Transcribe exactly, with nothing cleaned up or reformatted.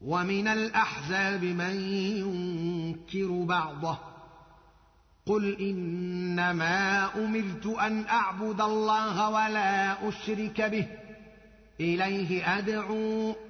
ومن الأحزاب من ينكر بعضه قل إنما أمرت أن أعبد الله ولا أشرك به إليه أدعو